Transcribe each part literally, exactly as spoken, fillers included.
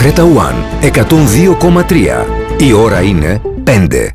Κρέτα One εκατόν δύο κόμμα τρία. Η ώρα είναι πέντε.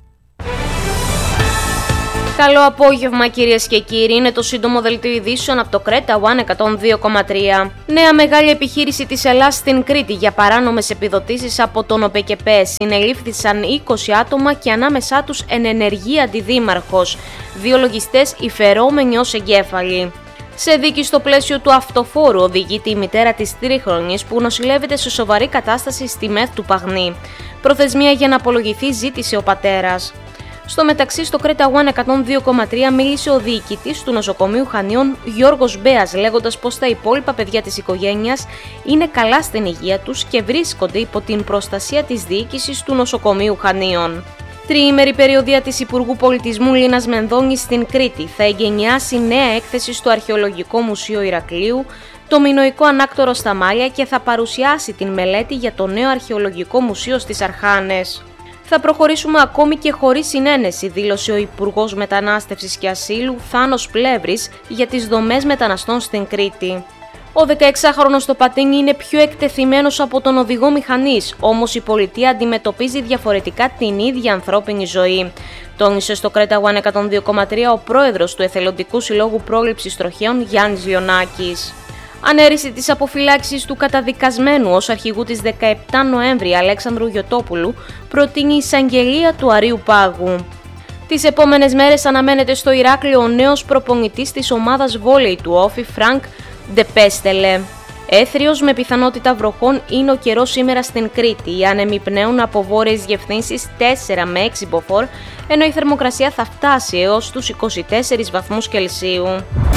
Καλό απόγευμα κυρίες και κύριοι, είναι το σύντομο δελτίο ειδήσεων από το Κρέτα One εκατόν δύο κόμμα τρία. Νέα μεγάλη επιχείρηση της Ελλάς στην Κρήτη για παράνομες επιδοτήσεις από τον ΟΠΕΚΕΠΕ. Συνελήφθησαν είκοσι άτομα και ανάμεσά τους εν ενεργεία αντιδήμαρχος. Δύο λογιστές υφερόμενοι ως εγκέφαλοι. Σε δίκη στο πλαίσιο του αυτοφόρου οδηγείται η μητέρα της τρίχρονης που νοσηλεύεται σε σοβαρή κατάσταση στη ΜΕΘ του Παγνή. Προθεσμία για να απολογηθεί ζήτησε ο πατέρας. Στο μεταξύ, στο Κρέτα One εκατόν δύο κόμμα τρία μίλησε ο διοικητής του νοσοκομείου Χανίων Γιώργος Μπέας, λέγοντας πως τα υπόλοιπα παιδιά της οικογένειας είναι καλά στην υγεία τους και βρίσκονται υπό την προστασία της διοίκησης του νοσοκομείου Χανίων. Τριήμερη περιοδία της Υπουργού Πολιτισμού Λίνας Μενδώνης στην Κρήτη θα εγκαινιάσει νέα έκθεση στο Αρχαιολογικό Μουσείο Ηρακλείου, το Μινωικό Ανάκτορο στα Μάλια και θα παρουσιάσει την μελέτη για το νέο Αρχαιολογικό Μουσείο στις Αρχάνες. Θα προχωρήσουμε ακόμη και χωρίς συνένεση, δήλωσε ο Υπουργός Μετανάστευσης και Ασύλου Θάνος Πλεύρης για τις δομές μεταναστών στην Κρήτη. Ο δεκαεξάχρονος στο πατίνι είναι πιο εκτεθειμένος από τον οδηγό μηχανής, όμως η πολιτεία αντιμετωπίζει διαφορετικά την ίδια ανθρώπινη ζωή. Τόνισε στο Κρέτα One εκατόν δύο κόμμα τρία ο πρόεδρος του Εθελοντικού Συλλόγου Πρόληψης Τροχαίων Γιάννης Λιονάκης. Ανέρεση της αποφυλάξης του καταδικασμένου ως αρχηγού της δεκαεπτά Νοέμβρη Αλέξανδρου Γιωτόπουλου προτείνει η εισαγγελία του Αρείου Πάγου. Τις επόμενες μέρες αναμένεται στο Ηράκλειο ο νέος προπονητής της ομάδας βόλεϊ του Όφη, Φρανκ Ντεπέστελε. Έθριος με πιθανότητα βροχών είναι ο καιρός σήμερα στην Κρήτη. Οι άνεμοι πνέουν από βόρειες διευθύνσεις τέσσερα με έξι μποφόρ, ενώ η θερμοκρασία θα φτάσει έως τους είκοσι τέσσερις βαθμούς Κελσίου.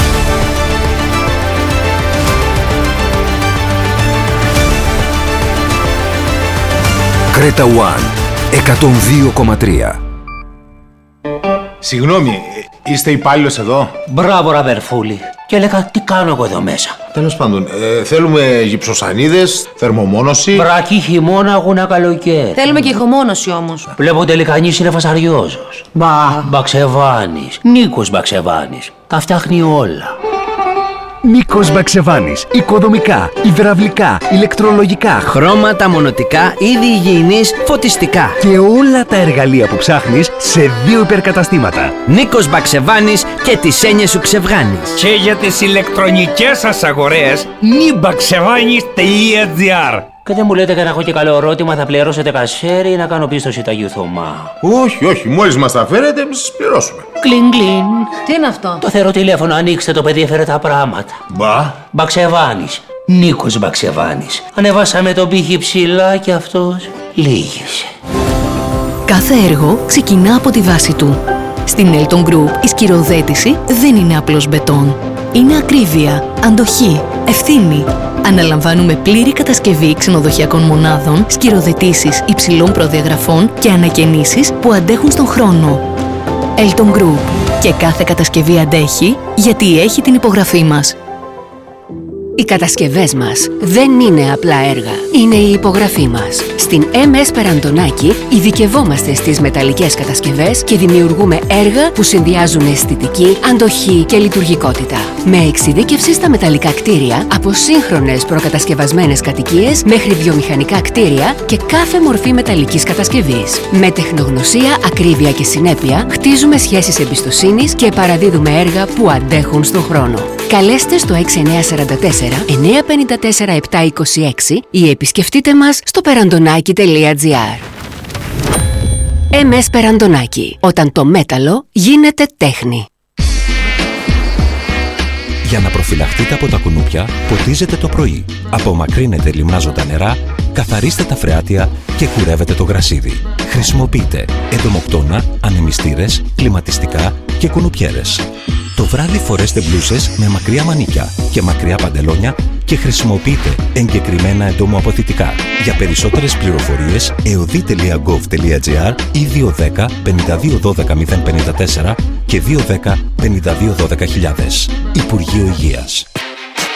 Κρέτα One εκατόν δύο κόμμα τρία. Συγγνώμη, είστε υπάλληλος εδώ? Μπράβο, ραβερφούλη. Και έλεγα τι κάνω εγώ εδώ μέσα. Τέλος πάντων, ε, θέλουμε γυψοσανίδες, θερμομόνωση. Βρακή χειμώνα, αγούνα καλοκαίρι. Θέλουμε και ηχομόνωση όμως. Βλέπω τελικανής είναι φασαριόζος. Μπα, Μπαξεβάνης. Νίκος Μπαξεβάνης. Τα φτιάχνει όλα. Νίκος Μπαξεβάνης. Οικοδομικά, υδραυλικά, ηλεκτρολογικά, χρώματα, μονοτικά, είδη υγιεινής, φωτιστικά και όλα τα εργαλεία που ψάχνεις σε δύο υπερκαταστήματα. Νίκος Μπαξεβάνης και τις έννοιες σου ξεβγάνεις. Και για τις ηλεκτρονικές σας αγορές, νιμπαξεβάνης τελεία τζι άρ. Και δεν μου λέτε και να έχω και καλό ερώτημα, θα πληρώσετε κασέρι ή να κάνω πίστοση τα Θωμά? Όχι, όχι, μόλις μας τα φέρετε, εμείς σας πληρώσουμε. Κλιν, κλιν. Τι είναι αυτό? Το θεωρώ τηλέφωνο, ανοίξτε το παιδί, έφερε τα πράγματα. Μπα. Μπαξεβάνης. Νίκος Μπαξεβάνης. Ανεβάσαμε τον πύχη ψηλά και αυτός λύγησε. Κάθε έργο ξεκινά από τη βάση του. Στην Elton Group η σκυροθέτηση δεν είναι απλώς μπετόν. Είναι ακρίβεια, αντοχή, ευθύνη. Αναλαμβάνουμε πλήρη κατασκευή ξενοδοχειακών μονάδων, σκυροθετήσεις υψηλών προδιαγραφών και ανακαινήσεις που αντέχουν στον χρόνο. Elton Group. Και κάθε κατασκευή αντέχει γιατί έχει την υπογραφή μας. Οι κατασκευές μας δεν είναι απλά έργα, είναι η υπογραφή μας. Στην εμ ες Περαντονάκη ειδικευόμαστε στις μεταλλικές κατασκευές και δημιουργούμε έργα που συνδυάζουν αισθητική, αντοχή και λειτουργικότητα. Με εξειδίκευση στα μεταλλικά κτίρια, από σύγχρονες προκατασκευασμένες κατοικίες μέχρι βιομηχανικά κτίρια και κάθε μορφή μεταλλικής κατασκευής. Με τεχνογνωσία, ακρίβεια και συνέπεια, χτίζουμε σχέσεις εμπιστοσύνης και παραδίδουμε έργα που αντέχουν στον χρόνο. Καλέστε στο έξι εννιά τέσσερα τέσσερα εννιά πέντε τέσσερα επτά είκοσι έξι ή επισκεφτείτε μας στο περαντονάκι τελεία τζι άρ. εμ ες Περαντονάκι. Όταν το μέταλλο γίνεται τέχνη. Για να προφυλαχτείτε από τα κουνούπια, ποτίζετε το πρωί. Απομακρύνετε λιμνάζοντα νερά, καθαρίστε τα φρεάτια και κουρεύετε το γρασίδι. Χρησιμοποιείτε εντομοκτώνα, ανεμιστήρες, κλιματιστικά και κουνουπιέρες. Το βράδυ φορέστε μπλούσες με μακριά μανίκια και μακριά παντελόνια και χρησιμοποιείτε εγκεκριμένα εντομοαποθητικά. Για περισσότερες πληροφορίες εωδή τελεία γκοβ τελεία τζι άρ ή δύο ένα μηδέν πέντε δύο ένα δύο μηδέν πέντε τέσσερα και δύο ένα μηδέν πέντε δύο ένα δύο χιλιάδες. Υπουργείο Υγείας.